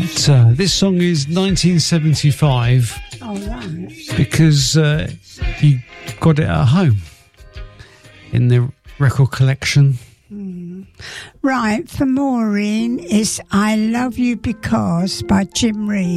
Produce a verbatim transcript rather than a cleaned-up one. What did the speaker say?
But uh, this song is nineteen seventy-five. Oh, right. Because uh, you got it at home in the record collection. Mm. Right, for Maureen, it's I Love You Because by Jim Reed.